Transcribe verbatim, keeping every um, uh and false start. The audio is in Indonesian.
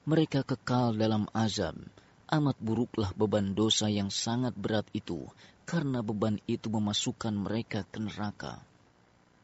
mereka kekal dalam azab. Amat buruklah beban dosa yang sangat berat itu, karena beban itu memasukkan mereka ke neraka.